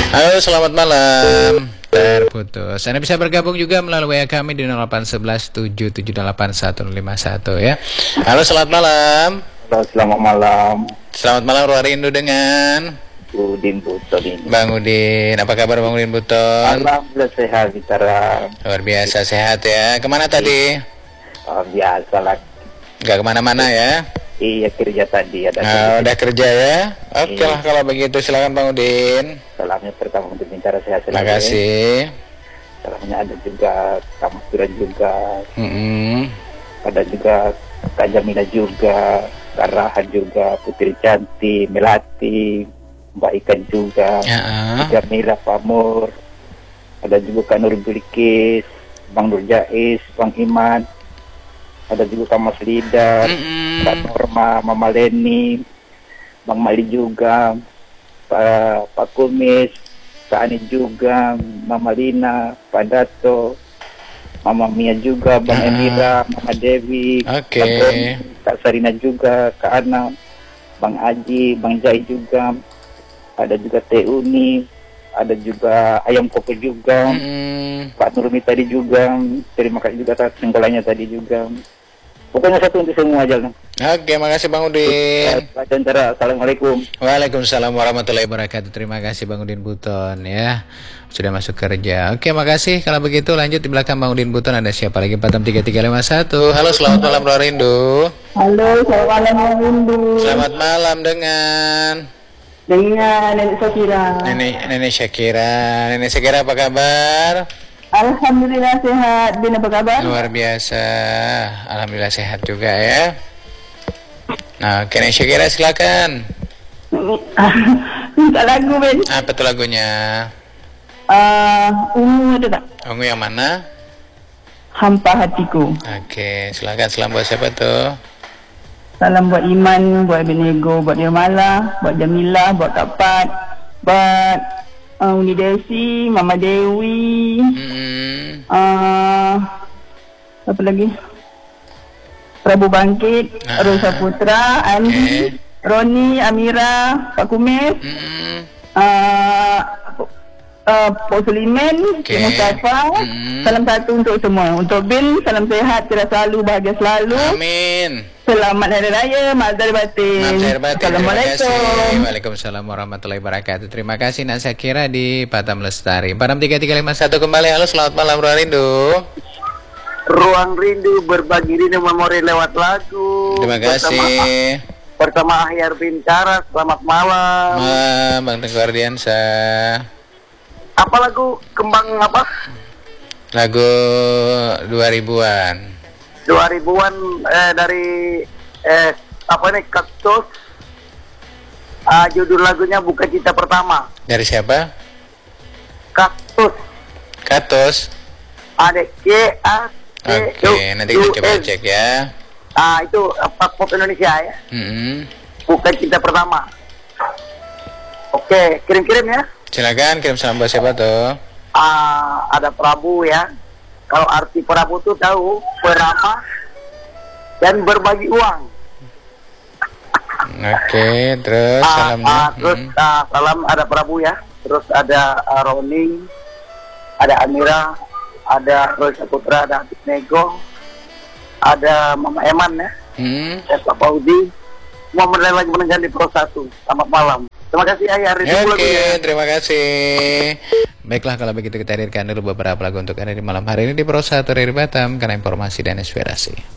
Halo, selamat malam. Terputus. Anda bisa bergabung juga melalui WA kami di 0811 778151 ya. Halo, selamat malam. Halo, selamat malam. Selamat malam, Ruang Rindu dengan Udin Buton ini. Bang Udin. Apa kabar Bang Udin Buton? Alhamdulillah sehat, bicara. Luar biasa sehat ya. Kemana tadi? Biasa lah. Gak kemana-mana ya? Iya, kerja tadi ada. Udah kerja ya? Oke Iya. lah kalau begitu, silakan Bang Udin. Salamnya pertama untuk bicara sehat Terima selalu. kasih. Salamnya ada juga Kamu Suran juga. Ada juga Kak Jamila juga, Kak Rahan juga, Putri Cantik, Melati, Mbak Ikan juga, Jamila Pamur. Ada juga Kak Nur Bilikis, Bang Nur Jais, Bang Iman. Ada juga Kak Mas Lidat, Kak Norma, Mama Leni, Bang Mali juga, Pak Kumis, Kak Ani juga, Mama Lina, Pak Dato, Mama Mia juga, Bang Emira, Mama Dewi, Oke. Kak Sarina juga, Kak Ana, Bang Aji, Bang Jai juga, ada juga Teh Uni, ada juga Ayam Koko juga, Pak Nurmi tadi juga, terima kasih juga atas sengkolanya tadi juga. Pokoknya satu untuk semua aja. Oke, makasih Bang Udin. Assalamualaikum. Waalaikumsalam warahmatullahi wabarakatuh. Terima kasih Bang Udin Buton ya. Sudah masuk kerja. Oke, makasih. Kalau begitu lanjut di belakang Bang Udin Buton ada siapa lagi? Patam 3351. Halo, selamat malam Ruang Rindu. Halo, selamat malam Ruang Rindu. Selamat malam dengan Nenek Syakira. Nenek Syakira. Nenek Syakira apa kabar? Alhamdulillah sehat. Din apa kabar? Luar biasa. Alhamdulillah sehat juga ya. Nah, Nenek Syakira silakan. Minta lagu Ben. Apa tuh lagunya? Ungu ada tak? Ungu yang mana? Hampa hatiku. Oke, silakan. Salam buat siapa tuh? Salam buat Iman, buat Benego, buat Nirmala, buat Jamila, buat Kak Pat, buat Uni Desi, Mama Dewi, apa lagi? Prabu Bangkit, Rosa Putra, Andi, Roni, Amira, Pak Kumis, Pak Suliman, Mustafa. Salam satu untuk semua. Untuk Bin, salam sehat, cerah selalu, bahagia selalu. Amin. Selamat Hari Raya, maaf lahir batin. Assalamualaikum. Waalaikumsalam warahmatullahi wabarakatuh. Terima kasih Nak Syakira di Patam Lestari. Padam 3351 kembali. Halo, selamat malam Ruang Rindu. Ruang Rindu berbagi rindu memori lewat lagu. Terima kasih. Bersama Ahyar Bintara, selamat malam. Bang Teguh Ardiansa. Apa lagu kembang apa? Lagu 2000-an. 2000-an dari apa nih Kaktus. Judul lagunya Buka Cinta Pertama. Dari siapa? Kaktus. Katos. Ada K-A. Oke, nanti kita coba cek ya. Itu pop Indonesia ya. Buka Cinta Pertama. Oke, kirim-kirim ya. Silakan kirim salam buat siapa tuh? Ada Prabu ya. Kalau arti Prabu tuh tahu peramah dan berbagi uang. Oke, terus salamnya. Terus salam ada Prabu ya. Terus ada Roni, ada Amira, ada Rosa Putra, ada Atik Nego, ada Mama Eman ya. Dan Pak Faudi. Semua lagi mendengar di Pro 1. Selamat malam. Terima kasih Ayah. Oke, terima kasih. Baiklah, kalau begitu kita hadirkan dulu beberapa lagu untuk Anda di malam hari ini di Pro 1 dari Batam karena informasi dan inspirasi.